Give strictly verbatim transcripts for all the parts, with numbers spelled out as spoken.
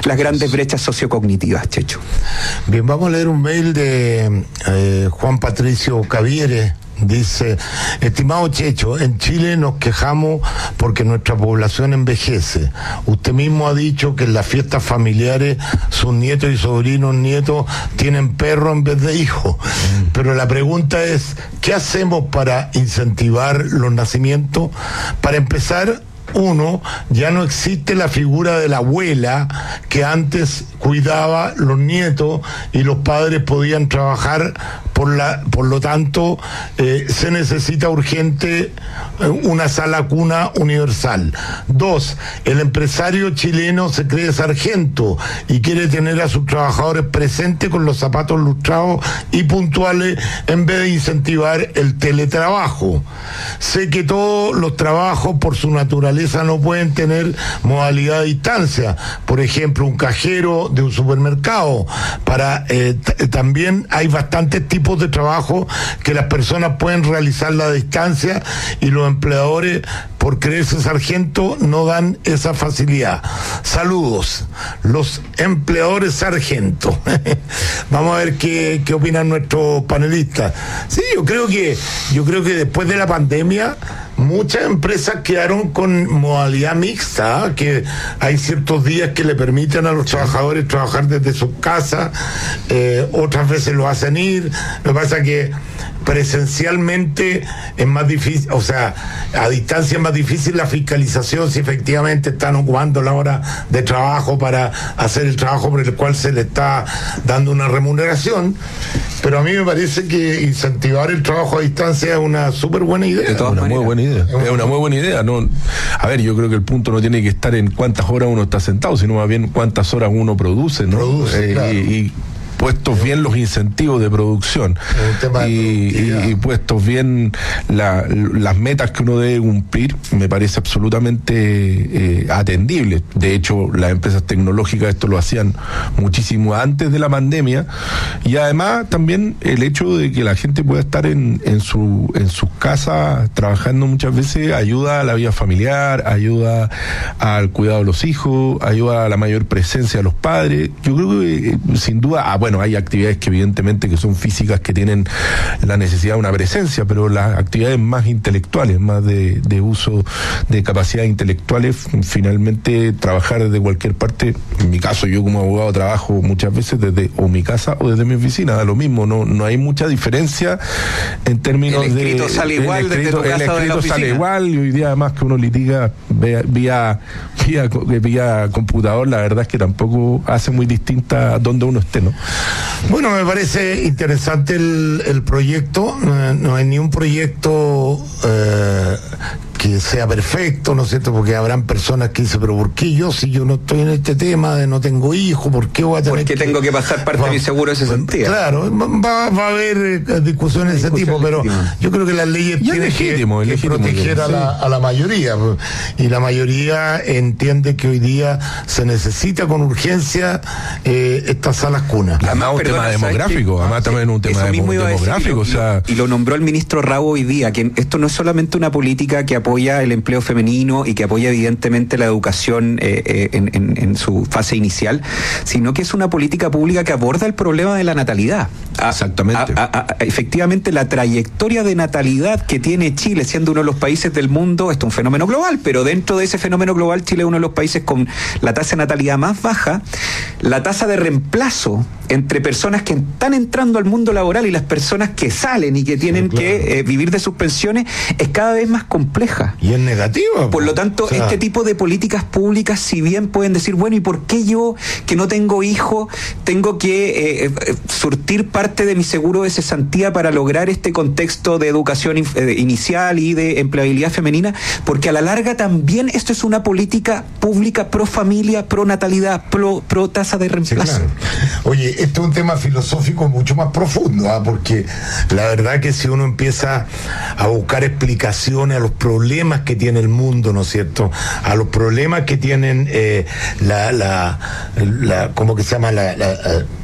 las grandes brechas sociocognitivas, Checho. Bien, vamos a leer un mail de eh, Juan Patricio Cavieres. Dice: estimado Checho, en Chile nos quejamos porque nuestra población envejece. Usted mismo ha dicho que en las fiestas familiares sus nietos y sobrinos nietos tienen perro en vez de hijos. Pero la pregunta es, ¿qué hacemos para incentivar los nacimientos? Para empezar, uno, ya no existe la figura de la abuela que antes cuidaba los nietos y los padres podían trabajar, por la, por lo tanto eh, se necesita urgente eh, una sala cuna universal. Dos, el empresario chileno se cree sargento y quiere tener a sus trabajadores presentes con los zapatos lustrados y puntuales en vez de incentivar el teletrabajo. Sé que todos los trabajos por su naturaleza no pueden tener modalidad de distancia, por ejemplo un cajero de un supermercado. Para eh, t- también hay bastantes tipos de trabajo que las personas pueden realizar a distancia y los empleadores, por creerse sargento, no dan esa facilidad. Saludos, los empleadores sargentos. Vamos a ver qué, qué opinan nuestros panelistas. Sí, yo creo que yo creo que después de la pandemia muchas empresas quedaron con modalidad mixta, ¿eh? Que hay ciertos días que le permiten a los trabajadores trabajar desde sus casas, eh, otras veces lo hacen ir. Lo que pasa es que presencialmente es más difícil, o sea, a distancia es más difícil la fiscalización si efectivamente están ocupando la hora de trabajo para hacer el trabajo por el cual se le está dando una remuneración. Pero a mí me parece que incentivar el trabajo a distancia es una súper buena idea. Es una muy buena idea. Es una muy buena idea. No, a ver, yo creo que el punto no tiene que estar en cuántas horas uno está sentado, sino más bien cuántas horas uno produce, ¿no? Produce, eh, claro. y, y puestos bien los incentivos de producción y, y, y puestos bien la, las metas que uno debe cumplir, me parece absolutamente eh, atendible. De hecho, las empresas tecnológicas esto lo hacían muchísimo antes de la pandemia, y además también el hecho de que la gente pueda estar en, en, su, en sus casas trabajando muchas veces ayuda a la vida familiar, ayuda al cuidado de los hijos, ayuda a la mayor presencia de los padres. Yo creo que eh, sin duda, ah, bueno, hay actividades que evidentemente que son físicas, que tienen la necesidad de una presencia, pero las actividades más intelectuales, más de, de uso de capacidades intelectuales, finalmente trabajar desde cualquier parte. En mi caso, yo como abogado trabajo muchas veces desde o mi casa o desde mi oficina, da lo mismo, no, no hay mucha diferencia en términos de... El escrito de, sale igual desde tu casa o de la oficina. El escrito sale igual, y hoy día además que uno litiga vía, vía, vía, vía computador, la verdad es que tampoco hace muy distinta donde uno esté, ¿no? Bueno, me parece interesante el, el proyecto. No, no hay ni un proyecto eh, que sea perfecto, ¿no es cierto? Porque habrán personas que dicen, pero ¿por qué yo, si yo no estoy en este tema de no tengo hijos, por qué voy a tener ¿Por qué que... tengo que pasar parte va, de mi seguro de cesantía? Claro, va, va a haber eh, discusiones de ese tipo, pero yo creo que las leyes y tienen legítimo, que, que legítimo, proteger a la, a la mayoría, y la mayoría entiende que hoy día se necesita con urgencia eh, estas salas cunas. Además, un tema demográfico, además también un tema demográfico, o sea... Y lo nombró el ministro Rabo hoy día, que esto no es solamente una política que apoya el empleo femenino y que apoya evidentemente la educación eh, eh, en, en, en su fase inicial, sino que es una política pública que aborda el problema de la natalidad. A, Exactamente. A, a, a, efectivamente, la trayectoria de natalidad que tiene Chile, siendo uno de los países del mundo, esto es un fenómeno global, pero dentro de ese fenómeno global, Chile es uno de los países con la tasa de natalidad más baja. La tasa de reemplazo entre personas que están entrando al mundo laboral y las personas que salen y que tienen sí, claro. que eh, vivir de sus pensiones es cada vez más compleja. Y es negativa. Por lo tanto, o sea, este tipo de políticas públicas, si bien pueden decir, bueno, ¿y por qué yo, que no tengo hijos, tengo que eh, eh, surtir parte de mi seguro de cesantía para lograr este contexto de educación in, eh, inicial y de empleabilidad femenina? Porque a la larga también esto es una política pública pro familia, pro natalidad, pro, pro tasa de reemplazo. Sí, claro. Oye, este es un tema filosófico mucho más profundo, ¿eh? Porque la verdad que si uno empieza a buscar explicaciones a los problemas que tiene el mundo, ¿no es cierto? A los problemas que tienen eh, la, la, la, ¿cómo que se llama? La, la,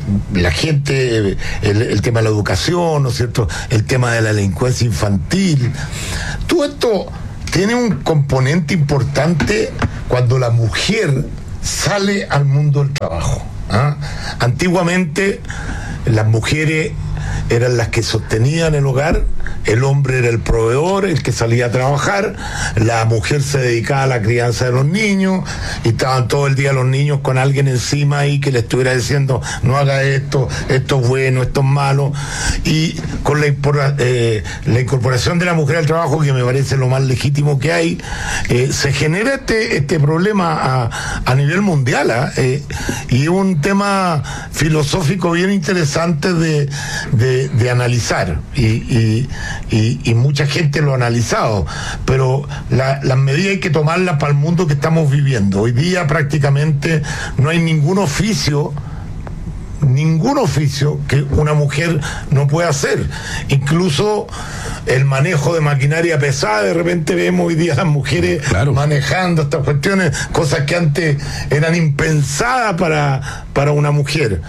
la gente, el, el tema de la educación, ¿no es cierto? El tema de la delincuencia infantil. Todo esto tiene un componente importante cuando la mujer sale al mundo del trabajo. ¿Ah? Antiguamente las mujeres eran las que sostenían el hogar, el hombre era el proveedor, el que salía a trabajar, la mujer se dedicaba a la crianza de los niños y estaban todo el día los niños con alguien encima ahí que le estuviera diciendo no haga esto, esto es bueno, esto es malo. Y con la, eh, la incorporación de la mujer al trabajo, que me parece lo más legítimo que hay, eh, se genera este, este problema a, a nivel mundial, ¿eh? Eh, y un tema filosófico bien interesante de, de, de analizar y, y, y, y mucha gente lo ha analizado, pero la, las medidas hay que tomarlas para el mundo que estamos viviendo. Hoy día prácticamente no hay ningún oficio ningún oficio que una mujer no pueda hacer, incluso el manejo de maquinaria pesada. De repente vemos hoy día a las mujeres claro. manejando estas cuestiones, cosas que antes eran impensadas para, para una mujer.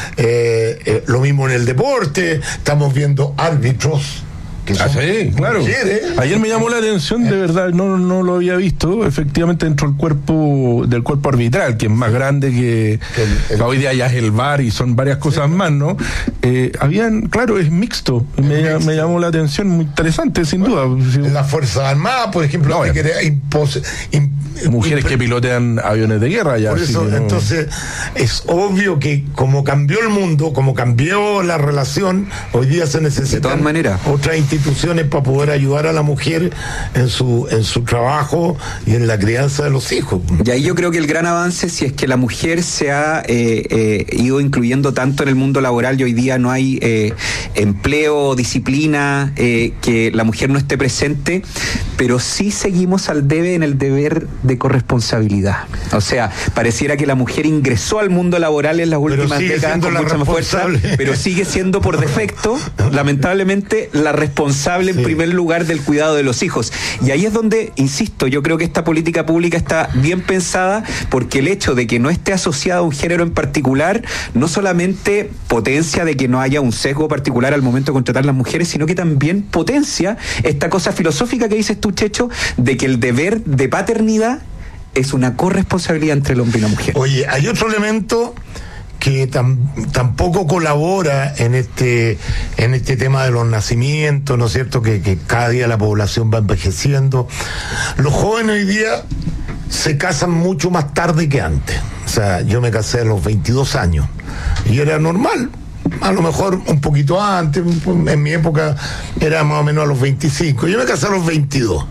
Eh, eh, lo mismo en el deporte, estamos viendo árbitros que ah, sí, claro. Mujeres. Ayer me llamó la atención, de verdad, no, no lo había visto, efectivamente dentro del cuerpo del cuerpo arbitral, que es más grande que el, el, hoy día ya es el V A R y son varias cosas sí. más, ¿no? Eh, habían, claro, es mixto, me, mixto. me llamó la atención, muy interesante, sin bueno, duda. En las Fuerzas Armadas, por ejemplo, no, que era impos, imp, mujeres imp, que pilotean aviones de guerra ya. Por eso, no. Entonces, es obvio que como cambió el mundo, como cambió la relación, hoy día se necesita de todas maneras otra instituciones para poder ayudar a la mujer en su en su trabajo y en la crianza de los hijos. Y ahí yo creo que el gran avance, si es que la mujer se ha eh, eh, ido incluyendo tanto en el mundo laboral y hoy día no hay eh, empleo, disciplina, eh, que la mujer no esté presente, pero sí seguimos al debe en el deber de corresponsabilidad. O sea, pareciera que la mujer ingresó al mundo laboral en las últimas décadas con mucha más fuerza, pero sigue siendo por defecto, lamentablemente, la responsable en sí. primer lugar del cuidado de los hijos. Y ahí es donde, insisto, yo creo que esta política pública está bien pensada, porque el hecho de que no esté asociado a un género en particular no solamente potencia de que no haya un sesgo particular al momento de contratar a las mujeres, sino que también potencia esta cosa filosófica que dices tú, Checho, de que el deber de paternidad es una corresponsabilidad entre el hombre y la mujer. Oye, hay otro elemento que tam, tampoco colabora en este en este tema de los nacimientos, ¿no es cierto?, que, que cada día la población va envejeciendo. Los jóvenes hoy día se casan mucho más tarde que antes. O sea, yo me casé a los veintidós años y era normal. A lo mejor un poquito antes, en mi época era más o menos a los veinticinco. Yo me casé a los veintidós.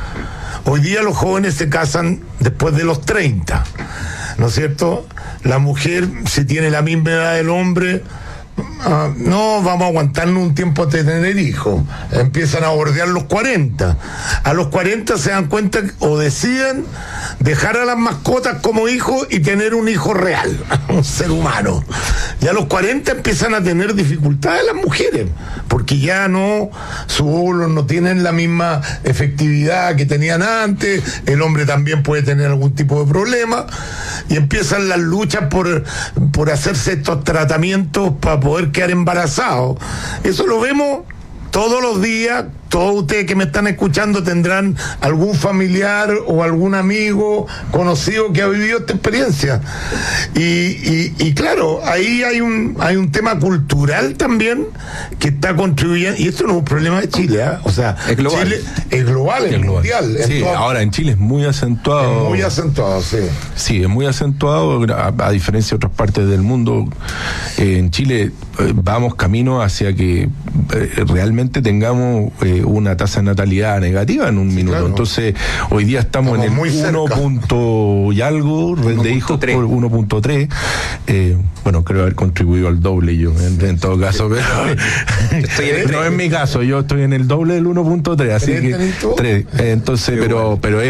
Hoy día los jóvenes se casan después de los treinta, ¿no es cierto? La mujer, si tiene la misma edad del hombre, uh, no, vamos a aguantarnos un tiempo hasta tener hijos. Empiezan a bordear los cuarenta. A los cuarenta se dan cuenta o deciden dejar a las mascotas como hijos y tener un hijo real, un ser humano. Y a los cuarenta empiezan a tener dificultades las mujeres, porque ya no, sus óvulos no tienen la misma efectividad que tenían antes, el hombre también puede tener algún tipo de problema, y empiezan las luchas por, por hacerse estos tratamientos para poder quedar embarazados. Eso lo vemos todos los días. Todos ustedes que me están escuchando tendrán algún familiar o algún amigo conocido que ha vivido esta experiencia. Y, y, y claro, ahí hay un hay un tema cultural también que está contribuyendo, y esto no es un problema de Chile, ¿eh? O sea, es global. Chile es global, es, es global. mundial. Sí, todo, ahora en Chile es muy acentuado. Es muy acentuado, sí. Sí, es muy acentuado, a, a diferencia de otras partes del mundo. Eh, en Chile eh, vamos camino hacia que eh, realmente tengamos eh, una tasa de natalidad negativa en un sí, minuto. Claro. Entonces, hoy día estamos, estamos en el uno punto y algo de hijos por uno punto tres. Eh, bueno, creo haber contribuido al doble yo, en, en todo caso, pero estoy en no es mi caso, yo estoy en el doble del uno punto tres, así que tres. Eh, entonces, sí, pero bueno. pero es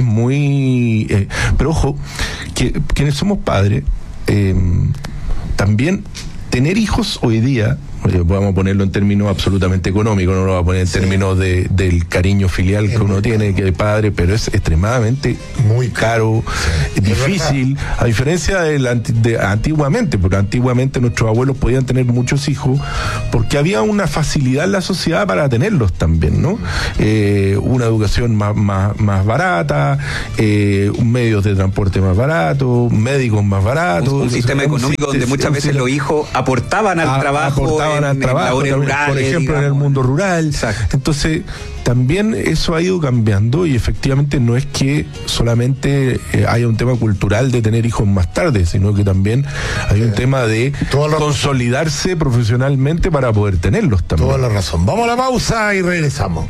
muy eh, pero ojo, que quienes somos padres, eh, también tener hijos hoy día Oye, vamos a ponerlo en términos absolutamente económicos, no lo vamos a poner en sí. términos de, del cariño filial que uno tiene, que el padre, pero es extremadamente muy caro, sí. difícil, a diferencia de, la, de antiguamente, porque antiguamente nuestros abuelos podían tener muchos hijos, porque había una facilidad en la sociedad para tenerlos también, ¿no? Eh, una educación más, más, más barata, eh, medios de transporte más baratos, médicos más baratos. Un, un sistema un, económico un, donde muchas veces los hijos aportaban al a, trabajo, aportaban en, al trabajo en también, rurales, por ejemplo, digamos. En el mundo rural. Exacto. Entonces, también eso ha ido cambiando y efectivamente no es que solamente eh, haya un tema cultural de tener hijos más tarde, sino que también hay un eh, tema de consolidarse razón. profesionalmente para poder tenerlos también. Toda la razón. Vamos a la pausa y regresamos.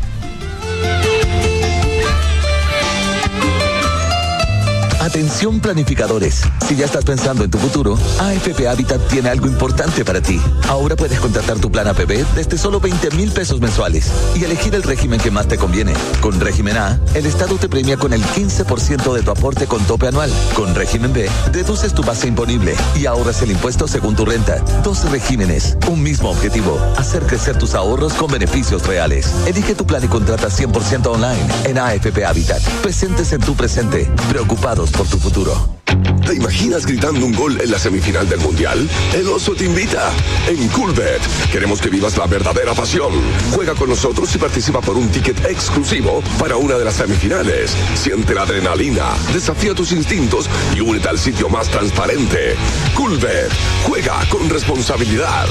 Atención planificadores, si ya estás pensando en tu futuro, A F P Habitat tiene algo importante para ti. Ahora puedes contratar tu plan A P B desde solo veinte mil pesos mensuales y elegir el régimen que más te conviene. Con régimen A, el Estado te premia con el quince por ciento de tu aporte con tope anual. Con régimen B, deduces tu base imponible y ahorras el impuesto según tu renta. doce regímenes, un mismo objetivo, hacer crecer tus ahorros con beneficios reales. Elige tu plan y contrata cien por ciento online en A F P Habitat. Presentes en tu presente, preocupados por tu futuro. ¿Te imaginas gritando un gol en la semifinal del Mundial? El Oso te invita. En Coolbet queremos que vivas la verdadera pasión. Juega con nosotros y participa por un ticket exclusivo para una de las semifinales. Siente la adrenalina, desafía tus instintos y únete al sitio más transparente. Coolbet. Juega con responsabilidad.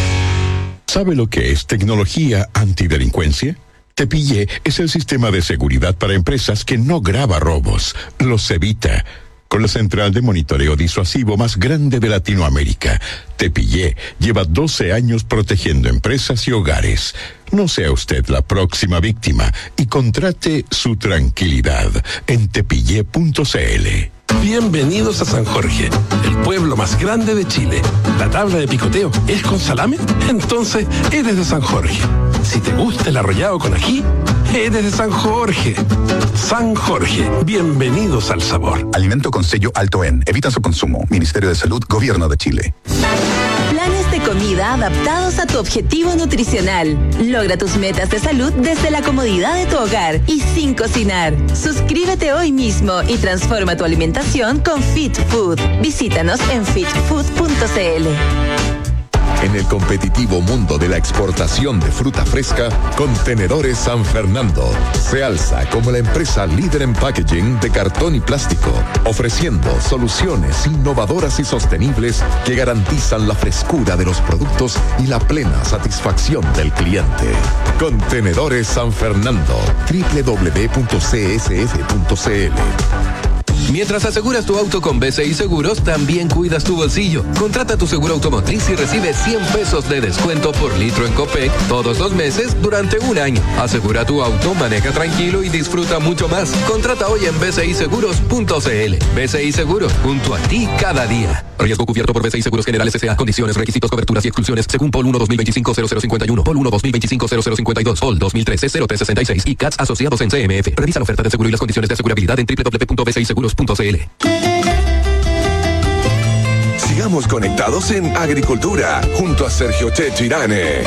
¿Sabe lo que es tecnología antidelincuencia? Tepillé es el sistema de seguridad para empresas que no graba robos, los evita. Con la central de monitoreo disuasivo más grande de Latinoamérica, Tepillé lleva doce años protegiendo empresas y hogares. No sea usted la próxima víctima y contrate su tranquilidad en tepillé punto c l. Bienvenidos a San Jorge, el pueblo más grande de Chile. ¿La tabla de picoteo es con salame? Entonces eres de San Jorge. Si te gusta el arrollado con ají, eres de San Jorge. San Jorge, bienvenidos al sabor. Alimento con sello alto en. Evita su consumo. Ministerio de Salud, Gobierno de Chile. Planes de comida adaptados a tu objetivo nutricional. Logra tus metas de salud desde la comodidad de tu hogar y sin cocinar. Suscríbete hoy mismo y transforma tu alimentación con Fit Food. Visítanos en fit food punto c l. En el competitivo mundo de la exportación de fruta fresca, Contenedores San Fernando se alza como la empresa líder en packaging de cartón y plástico, ofreciendo soluciones innovadoras y sostenibles que garantizan la frescura de los productos y la plena satisfacción del cliente. Contenedores San Fernando, doble u doble u doble u punto c s f punto c l. Mientras aseguras tu auto con B C I Seguros, también cuidas tu bolsillo. Contrata tu seguro automotriz y recibe cien pesos de descuento por litro en Copec todos los meses durante un año. Asegura tu auto, maneja tranquilo y disfruta mucho más. Contrata hoy en b c i seguros punto c l. B C I Seguros, junto a ti cada día. Riesgo cubierto por B C I Seguros Generales S A. Condiciones, requisitos, coberturas y exclusiones según P O L uno dos mil veinticinco cero cero cincuenta y uno, P O L uno dos mil veinticinco cero cero cincuenta y dos, P O L dos mil trece cero tres sesenta y seis y C A T S asociados en C M F. Revisa la oferta de seguro y las condiciones de asegurabilidad en doble u doble u doble u punto b c i seguros punto c l. Sigamos conectados en Agricultura junto a Sergio Checho Irane.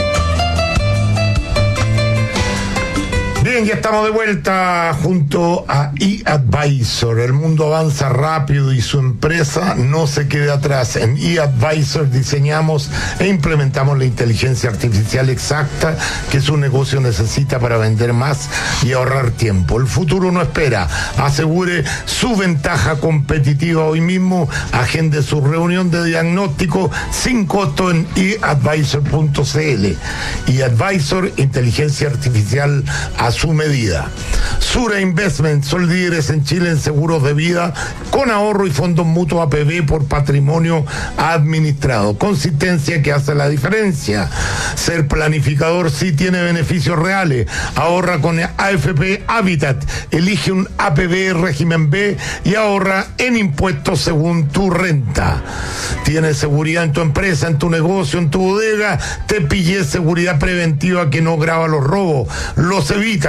Bien, ya estamos de vuelta junto a eAdvisor. El mundo avanza rápido y su empresa no se quede atrás. En eAdvisor diseñamos e implementamos la inteligencia artificial exacta que su negocio necesita para vender más y ahorrar tiempo. El futuro no espera. Asegure su ventaja competitiva hoy mismo. Agende su reunión de diagnóstico sin costo en e advisor punto c l. eAdvisor, inteligencia artificial a su medida. Sura Investment, son líderes en Chile en seguros de vida con ahorro y fondos mutuos A P B por patrimonio administrado. Consistencia que hace la diferencia. Ser planificador sí tiene beneficios reales. Ahorra con A F P Habitat. Elige un A P B régimen B y ahorra en impuestos según tu renta. Tienes seguridad en tu empresa, en tu negocio, en tu bodega. Te pillé seguridad preventiva que no graba los robos, los evita.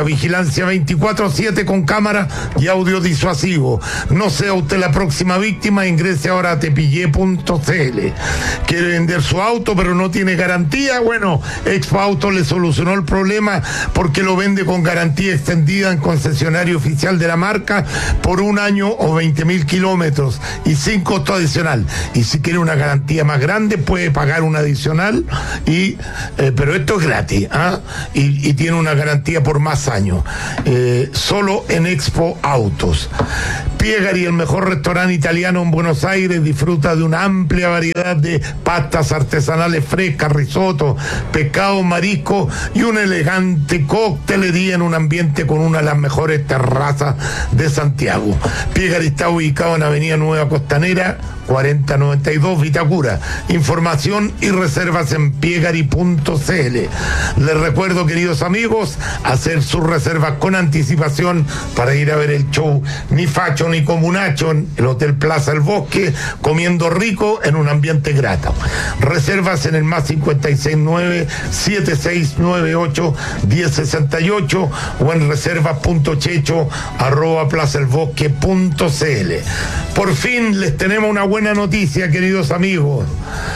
vigilancia veinticuatro siete con cámara y audio disuasivo. No sea usted la próxima víctima, ingrese ahora a tepillé punto c l. ¿Quiere vender su auto pero no tiene garantía? Bueno, Expo Auto le solucionó el problema porque lo vende con garantía extendida en concesionario oficial de la marca por un año o veinte mil kilómetros y sin costo adicional. Y si quiere una garantía más grande puede pagar un adicional, y eh, pero esto es gratis, ¿ah? y, y tiene una garantía por más años, eh, solo en Expo Autos. Piegari, el mejor restaurante italiano en Buenos Aires, disfruta de una amplia variedad de pastas artesanales frescas, risotto, pescado, marisco y una elegante coctelería en un ambiente con una de las mejores terrazas de Santiago. Piegari está ubicado en Avenida Nueva Costanera, cuarenta noventa y dos Vitacura. Información y reservas en piegari punto c l. Les recuerdo, queridos amigos, hacer sus reservas con anticipación para ir a ver el show Ni Facho ni Comunacho en el Hotel Plaza El Bosque, comiendo rico en un ambiente grato. Reservas en el más cincuenta y seis nueve siete seis nueve ocho diez sesenta y ocho o en reservas punto checho arroba plazaelbosque punto c l. Por fin les tenemos una buena noticia, queridos amigos.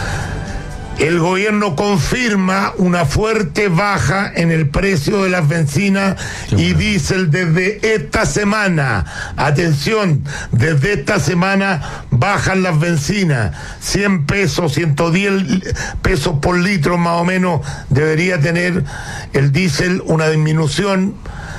El gobierno confirma una fuerte baja en el precio de las bencinas y diésel desde esta semana. Atención, desde esta semana bajan las bencinas. cien pesos, ciento diez pesos por litro más o menos debería tener el diésel, una disminución.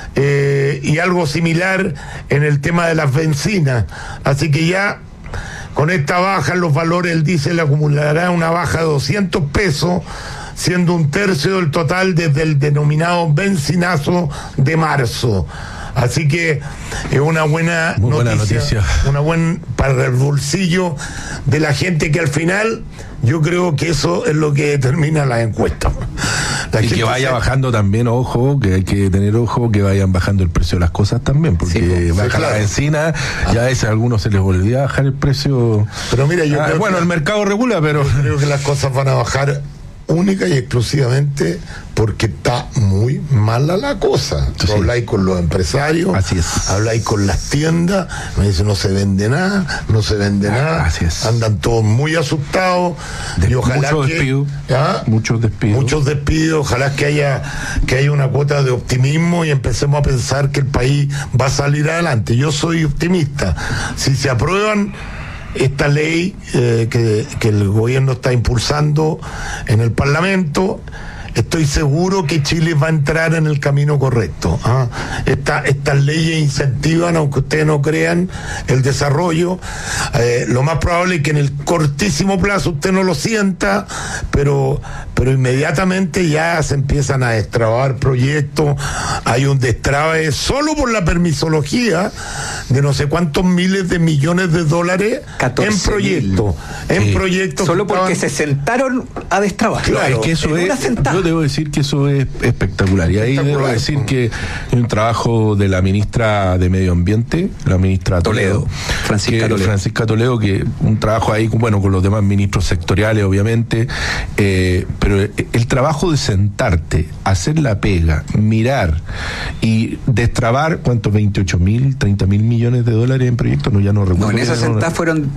Eh, y algo similar en el tema de las bencinas. Así que ya con esta baja en los valores el diésel acumulará una baja de doscientos pesos, siendo un tercio del total desde el denominado bencinazo de marzo. Así que es una buena Muy noticia, buena noticia, una buena para el bolsillo de la gente, que al final yo creo que eso es lo que determina las encuestas. La y que vaya se... bajando también, ojo, que hay que tener ojo, que vayan bajando el precio de las cosas también, porque sí, baja sí, claro. la benzina, ah. ya a veces a algunos se les olvida bajar el precio. Pero mira, yo ah, creo bueno, que el mercado regula, pero yo creo que las cosas van a bajar única y exclusivamente porque está muy mala la cosa. Sí. Habláis con los empresarios, así es. Habláis con las tiendas, me dicen no se vende nada, no se vende nada, así es. Andan todos muy asustados. De, y ojalá muchos que, despidos, ¿ah? muchos despidos, muchos despidos. Ojalá que haya que haya una cuota de optimismo y empecemos a pensar que el país va a salir adelante. Yo soy optimista. Si se aprueban esta ley eh, que, que el gobierno está impulsando en el Parlamento, estoy seguro que Chile va a entrar en el camino correcto. ¿ah? Esta, estas leyes incentivan, aunque ustedes no crean, el desarrollo. Eh, lo más probable es que en el cortísimo plazo usted no lo sienta, pero, pero inmediatamente ya se empiezan a destrabar proyectos. Hay un destrabe solo por la permisología de no sé cuántos miles de millones de dólares en proyectos. En sí. proyectos. Solo porque estaban... se sentaron a destrabar. Claro, es que eso es. Yo debo decir que eso es espectacular. Y ahí debo decir que hay un trabajo de la ministra de Medio Ambiente, la ministra Toledo, Toledo Francisca, que, Toledo. Francisca Toledo, que un trabajo ahí, bueno, con los demás ministros sectoriales, obviamente, eh, pero el trabajo de sentarte, hacer la pega, mirar y destrabar, ¿cuántos? veintiocho mil, treinta mil millones de dólares en proyectos, no, ya no recuerdo. No, en esa sentada fueron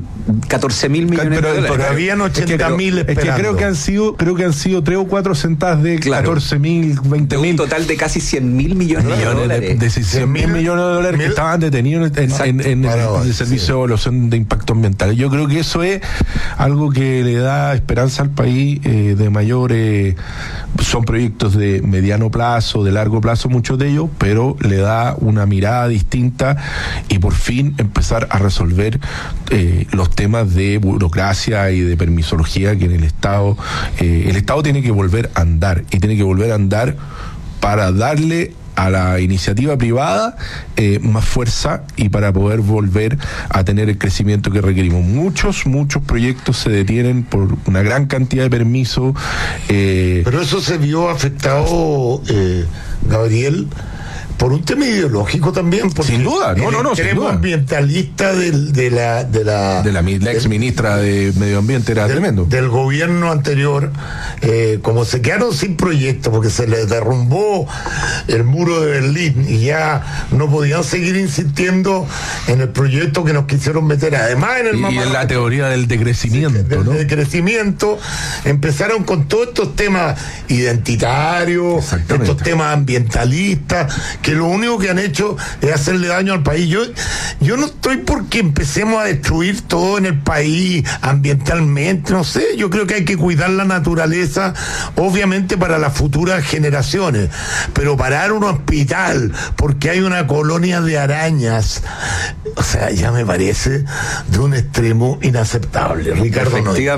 catorce mil millones pero, de dólares. Pero habían ochenta mil es que, es que creo que han sido, creo que han sido tres o cuatro sentadas de claro. catorce mil, veinte mil. Un total de casi cien mil millones, millones de dólares. De, de cien mil millones de dólares mil, que estaban detenidos en, en, en, en el, el servicio sí. de evaluación de impacto ambiental. Yo creo que eso es algo que le da esperanza al país eh, de mayor, eh, son proyectos de mediano plazo, de largo plazo, muchos de ellos, pero le da una mirada distinta y por fin empezar a resolver eh, los temas de burocracia y de permisología que en el Estado, eh, el Estado tiene que volver a andar y tiene que volver a andar para darle a la iniciativa privada eh, más fuerza y para poder volver a tener el crecimiento que requerimos. Muchos, muchos proyectos se detienen por una gran cantidad de permisos. Eh, Pero eso se vio afectado, eh, Gabriel, por un tema ideológico también, porque sin duda, no, no, no, sin duda. ambientalista del, de la de la de la, la ex ministra de Medio Ambiente era del, tremendo. Del gobierno anterior, eh, como se quedaron sin proyecto porque se les derrumbó el muro de Berlín y ya no podían seguir insistiendo en el proyecto que nos quisieron meter, además en el y, y en la teoría del decrecimiento, del, ¿no? decrecimiento, empezaron con todos estos temas identitarios, estos temas ambientalistas, que lo único que han hecho es hacerle daño al país. Yo, yo no estoy porque empecemos a destruir todo en el país ambientalmente, no sé, yo creo que hay que cuidar la naturaleza, obviamente para las futuras generaciones, pero parar un hospital porque hay una colonia de arañas, o sea, ya me parece de un extremo inaceptable. Ricardo Noy.